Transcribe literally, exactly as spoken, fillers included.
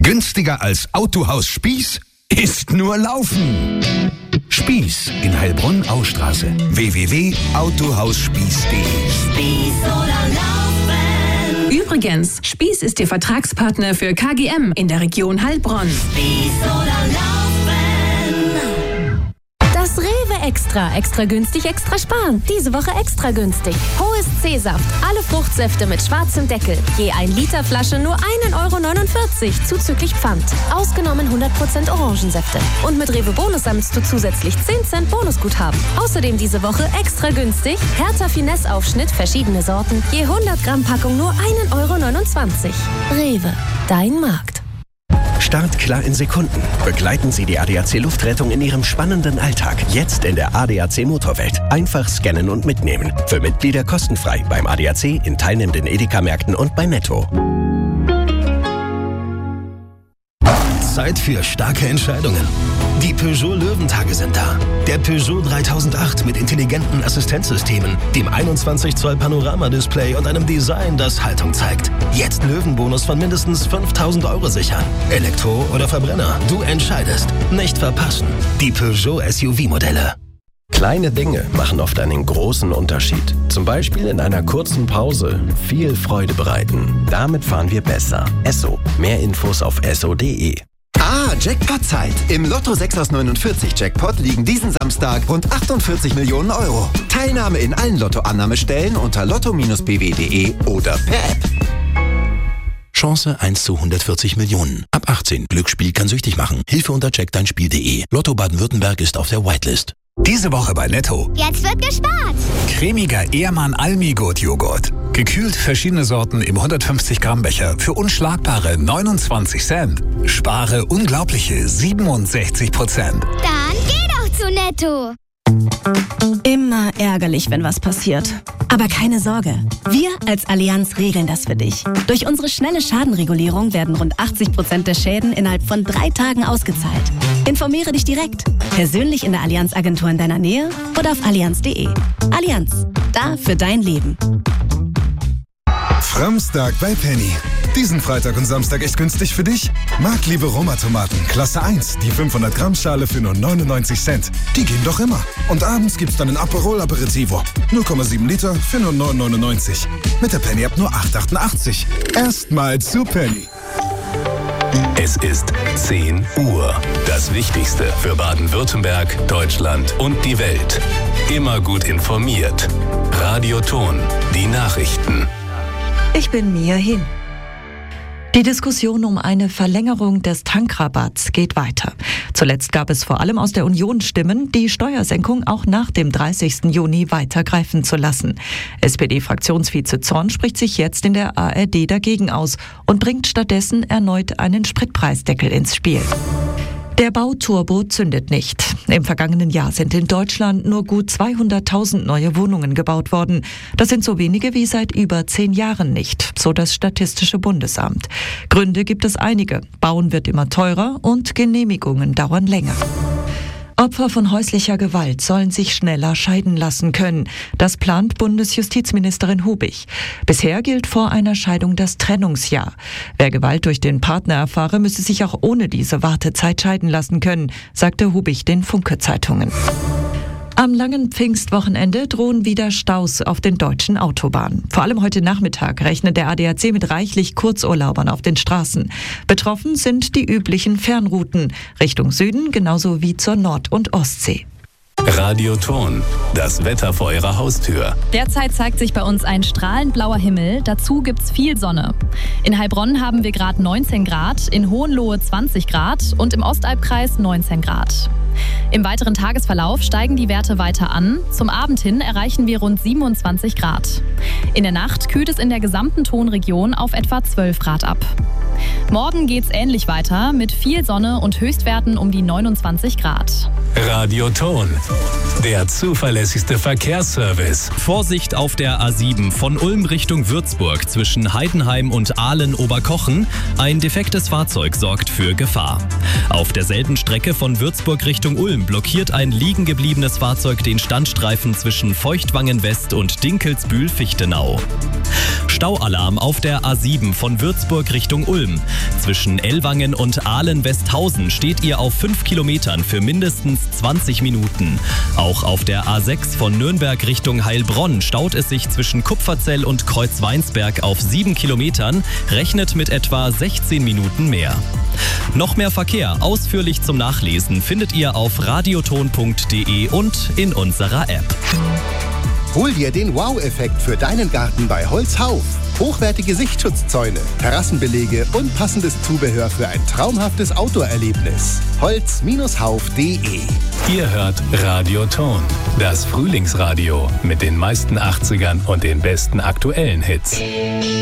Günstiger als Autohaus Spieß ist nur Laufen. Spieß in Heilbronn-Austraße. w w w punkt autohausspieß punkt de. Spieß oder Laufen. Übrigens, Spieß ist Ihr Vertragspartner für K G M in der Region Heilbronn. Spieß oder Laufen. Das Rewe Extra. Extra günstig, extra sparen. Diese Woche extra günstig. Hohes C-Saft. Alle Fruchtsäfte mit schwarzem Deckel. Je ein Liter Flasche nur ein Euro neunundvierzig zuzüglich Pfand. Ausgenommen hundert Prozent Orangensäfte. Und mit Rewe Bonus sammelst du zusätzlich zehn Cent Bonusguthaben. Außerdem diese Woche extra günstig. Hertha Finesse Aufschnitt, verschiedene Sorten. Je hundert Gramm Packung nur ein Euro neunundzwanzig. Rewe. Dein Markt. Startklar in Sekunden. Begleiten Sie die A D A C Luftrettung in Ihrem spannenden Alltag. Jetzt in der A D A C Motorwelt. Einfach scannen und mitnehmen. Für Mitglieder kostenfrei beim A D A C, in teilnehmenden Edeka-Märkten und bei Netto. Zeit für starke Entscheidungen. Die Peugeot Löwentage sind da. Der Peugeot dreitausendacht mit intelligenten Assistenzsystemen, dem einundzwanzig Zoll Panoramadisplay und einem Design, das Haltung zeigt. Jetzt Löwenbonus von mindestens fünftausend Euro sichern. Elektro oder Verbrenner, du entscheidest. Nicht verpassen. Die Peugeot S U V-Modelle. Kleine Dinge machen oft einen großen Unterschied. Zum Beispiel in einer kurzen Pause viel Freude bereiten. Damit fahren wir besser. Esso. Mehr Infos auf esso punkt de. Ah, Jackpot-Zeit. Im Lotto sechs aus neunundvierzig Jackpot liegen diesen Samstag rund achtundvierzig Millionen Euro. Teilnahme in allen Lotto-Annahmestellen unter lotto Bindestrich b w punkt de oder per App. Chance eins zu hundertvierzig Millionen. Ab achtzehn. Glücksspiel kann süchtig machen. Hilfe unter check dein spiel punkt de. Lotto Baden-Württemberg ist auf der Whitelist. Diese Woche bei Netto. Jetzt wird gespart. Cremiger Ehrmann Almi-Gut Joghurt. Gekühlt verschiedene Sorten im hundertfünfzig Gramm Becher für unschlagbare neunundzwanzig Cent. Spare unglaubliche siebenundsechzig Prozent. Dann geh doch zu Netto. Immer ärgerlich, wenn was passiert. Aber keine Sorge. Wir als Allianz regeln das für dich. Durch unsere schnelle Schadenregulierung werden rund achtzig Prozent der Schäden innerhalb von drei Tagen ausgezahlt. Informiere dich direkt. Persönlich in der Allianz-Agentur in deiner Nähe oder auf allianz punkt de. Allianz. Da für dein Leben. Framstag bei Penny. Diesen Freitag und Samstag echt günstig für dich? Marktliebe Roma-Tomaten, Klasse eins, die fünfhundert Gramm Schale für nur neunundneunzig Cent. Die gehen doch immer. Und abends gibt's dann ein Aperol Aperitivo. null Komma sieben Liter für nur neun neunundneunzig. Mit der Penny ab nur acht achtundachtzig. Erstmal zu Penny. Es ist zehn Uhr. Das Wichtigste für Baden-Württemberg, Deutschland und die Welt. Immer gut informiert. Radio Ton, die Nachrichten. Ich bin Mia Hin. Die Diskussion um eine Verlängerung des Tankrabatts geht weiter. Zuletzt gab es vor allem aus der Union Stimmen, die Steuersenkung auch nach dem dreißigsten Juni weiter greifen zu lassen. S P D-Fraktionsvize Zorn spricht sich jetzt in der A R D dagegen aus und bringt stattdessen erneut einen Spritpreisdeckel ins Spiel. Der Bauturbo zündet nicht. Im vergangenen Jahr sind in Deutschland nur gut zweihunderttausend neue Wohnungen gebaut worden. Das sind so wenige wie seit über zehn Jahren nicht, so das Statistische Bundesamt. Gründe gibt es einige. Bauen wird immer teurer und Genehmigungen dauern länger. Opfer von häuslicher Gewalt sollen sich schneller scheiden lassen können. Das plant Bundesjustizministerin Hubig. Bisher gilt vor einer Scheidung das Trennungsjahr. Wer Gewalt durch den Partner erfahre, müsse sich auch ohne diese Wartezeit scheiden lassen können, sagte Hubig den Funke-Zeitungen. Am langen Pfingstwochenende drohen wieder Staus auf den deutschen Autobahnen. Vor allem heute Nachmittag rechnet der A D A C mit reichlich Kurzurlaubern auf den Straßen. Betroffen sind die üblichen Fernrouten Richtung Süden genauso wie zur Nord- und Ostsee. Radio Ton, das Wetter vor Ihrer Haustür. Derzeit zeigt sich bei uns ein strahlend blauer Himmel, dazu gibt's viel Sonne. In Heilbronn haben wir gerade neunzehn Grad, in Hohenlohe zwanzig Grad und im Ostalbkreis neunzehn Grad. Im weiteren Tagesverlauf steigen die Werte weiter an. Zum Abend hin erreichen wir rund siebenundzwanzig Grad. In der Nacht kühlt es in der gesamten Tonregion auf etwa zwölf Grad ab. Morgen geht's ähnlich weiter mit viel Sonne und Höchstwerten um die neunundzwanzig Grad. Radio Ton, der zuverlässigste Verkehrsservice. Vorsicht auf der A sieben von Ulm Richtung Würzburg zwischen Heidenheim und Aalen-Oberkochen. Ein defektes Fahrzeug sorgt für Gefahr. Auf derselben Strecke von Würzburg Richtung Ulm blockiert ein liegen gebliebenes Fahrzeug den Standstreifen zwischen Feuchtwangen West und Dinkelsbühl-Fichtenau. Staualarm auf der A sieben von Würzburg Richtung Ulm. Zwischen Ellwangen und Ahlen-Westhausen steht ihr auf fünf Kilometern für mindestens zwanzig Minuten. Auch auf der A sechs von Nürnberg Richtung Heilbronn staut es sich zwischen Kupferzell und Kreuzweinsberg auf sieben Kilometern, rechnet mit etwa sechzehn Minuten mehr. Noch mehr Verkehr ausführlich zum Nachlesen findet ihr auf radioton punkt de und in unserer App. Hol dir den Wow-Effekt für deinen Garten bei Holzhauf. Hochwertige Sichtschutzzäune, Terrassenbelege und passendes Zubehör für ein traumhaftes Outdoor-Erlebnis. Holz Hauf punkt de. Ihr hört Radioton, das Frühlingsradio mit den meisten achtzigern und den besten aktuellen Hits.